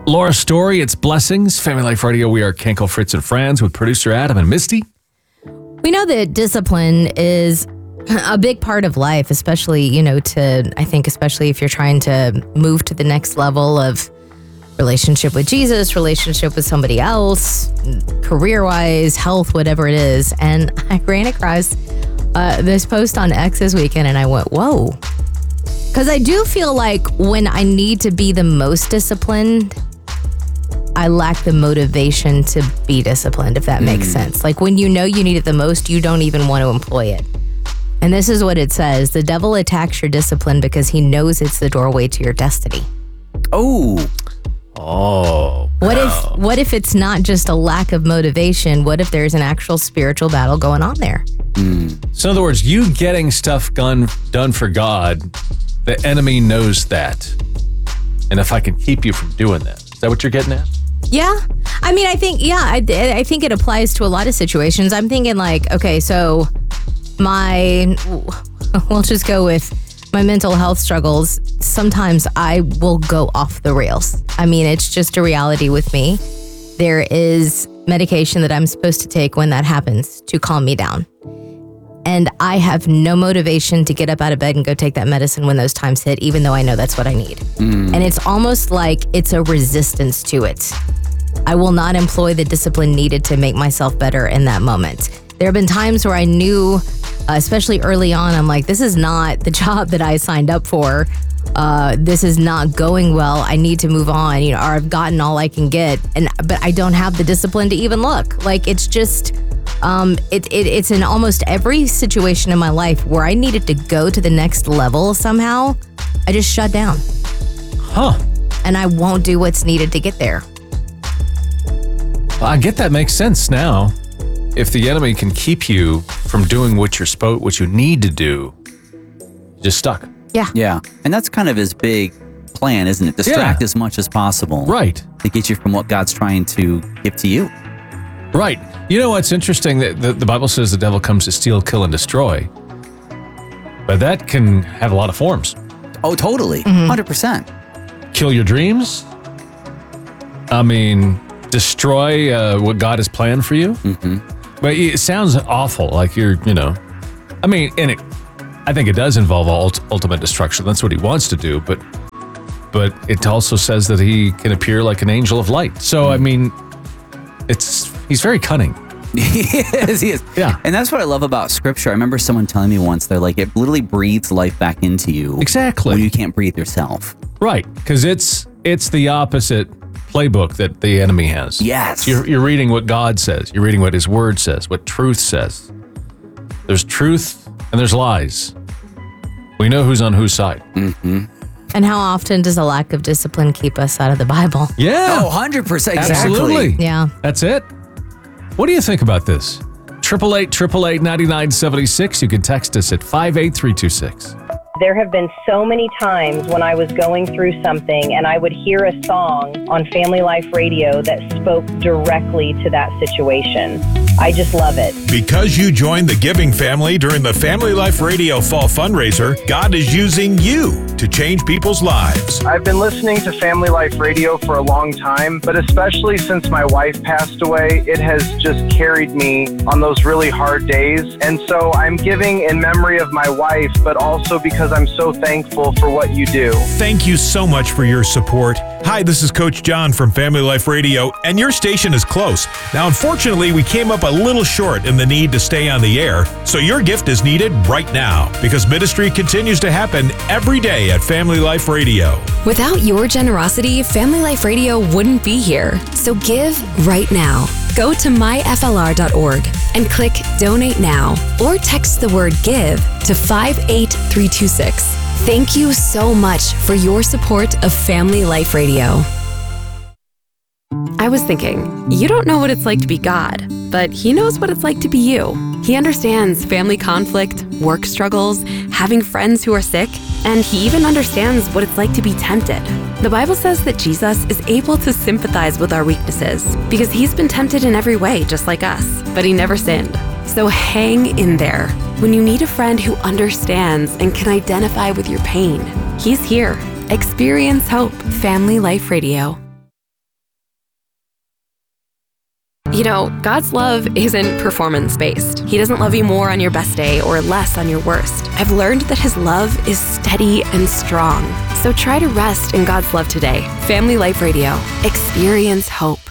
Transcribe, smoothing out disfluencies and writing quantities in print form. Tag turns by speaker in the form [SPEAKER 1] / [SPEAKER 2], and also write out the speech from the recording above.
[SPEAKER 1] Laura Story, it's Blessings. Family Life Radio, we are Kenkel, Fritz, and Franz with producer Adam and Misty.
[SPEAKER 2] We know that discipline is a big part of life, especially, especially if you're trying to move to the next level of relationship with Jesus, relationship with somebody else, career-wise, health, whatever it is. And I ran across this post on X this weekend and I went, whoa. Because I do feel like when I need to be the most disciplined, I lack the motivation to be disciplined, if that makes sense. Like when you know you need it the most, you don't even want to employ it. And this is what it says. The devil attacks your discipline because he knows it's the doorway to your destiny.
[SPEAKER 1] Oh.
[SPEAKER 2] What if it's not just a lack of motivation? What if there's an actual spiritual battle going on there?
[SPEAKER 1] So in other words, you getting stuff done for God, the enemy knows that. And if I can keep you from doing that. Is that what you're getting at?
[SPEAKER 2] Yeah. I mean, I think it applies to a lot of situations. I'm thinking like, okay, so we'll just go with my mental health struggles. Sometimes I will go off the rails. I mean, it's just a reality with me. There is medication that I'm supposed to take when that happens to calm me down. And I have no motivation to get up out of bed and go take that medicine when those times hit, even though I know that's what I need. And it's almost like it's a resistance to it. I will not employ the discipline needed to make myself better in that moment. There have been times where I knew, especially early on, I'm like, this is not the job that I signed up for. This is not going well. I need to move on, or I've gotten all I can get. But I don't have the discipline to even look. Like it's just, it's in almost every situation in my life where I needed to go to the next level somehow. I just shut down. And I won't do what's needed to get there.
[SPEAKER 1] Well, I get that makes sense now. If the enemy can keep you from doing what you need to do, you're just stuck.
[SPEAKER 3] Yeah. And that's kind of his big plan, isn't it? Distract as much as possible.
[SPEAKER 1] Right.
[SPEAKER 3] To get you from what God's trying to give to you.
[SPEAKER 1] Right. You know what's interesting? That the Bible says the devil comes to steal, kill, and destroy. But that can have a lot of forms.
[SPEAKER 3] Oh, totally. 100%.
[SPEAKER 1] Kill your dreams. I mean, destroy what God has planned for you. But it sounds awful, like I mean, I think it does involve ultimate destruction. That's what he wants to do, but it also says that he can appear like an angel of light. So, I mean, he's very cunning.
[SPEAKER 3] He is.
[SPEAKER 1] Yeah.
[SPEAKER 3] And that's what I love about Scripture. I remember someone telling me once, they're like, it literally breathes life back into you.
[SPEAKER 1] Exactly.
[SPEAKER 3] When you can't breathe yourself.
[SPEAKER 1] Right, because it's the opposite playbook that the enemy has.
[SPEAKER 3] Yes.
[SPEAKER 1] You're reading what God says. You're reading what his word says, what truth says. There's truth and there's lies. We know who's on whose side.
[SPEAKER 2] And how often does a lack of discipline keep us out of the Bible?
[SPEAKER 1] Yeah.
[SPEAKER 3] Oh, 100%. Exactly.
[SPEAKER 1] Absolutely.
[SPEAKER 2] Yeah.
[SPEAKER 1] That's it. What do you think about this? 888-888-9976. You can text us at 58326.
[SPEAKER 4] There have been so many times when I was going through something and I would hear a song on Family Life Radio that spoke directly to that situation. I just love it.
[SPEAKER 5] Because you joined the giving family during the Family Life Radio Fall Fundraiser, God is using you to change people's lives.
[SPEAKER 6] I've been listening to Family Life Radio for a long time, but especially since my wife passed away, it has just carried me on those really hard days. And so I'm giving in memory of my wife, but also because I'm so thankful for what you do.
[SPEAKER 5] Thank you so much for your support. Hi, this is Coach John from Family Life Radio, and your station is close. Now, unfortunately, we came up a little short in the need to stay on the air, so your gift is needed right now because ministry continues to happen every day at Family Life Radio.
[SPEAKER 7] Without your generosity, Family Life Radio wouldn't be here. So give right now. Go to myflr.org and click Donate Now or text the word GIVE to 58326. Thank you so much for your support of Family Life Radio. I was thinking, you don't know what it's like to be God, but He knows what it's like to be you. He understands family conflict, work struggles, having friends who are sick, and He even understands what it's like to be tempted. The Bible says that Jesus is able to sympathize with our weaknesses because He's been tempted in every way, just like us, but He never sinned. So hang in there. When you need a friend who understands and can identify with your pain, He's here. Experience Hope, Family Life Radio. You know, God's love isn't performance-based. He doesn't love you more on your best day or less on your worst. I've learned that his love is steady and strong. So try to rest in God's love today. Family Life Radio. Experience hope.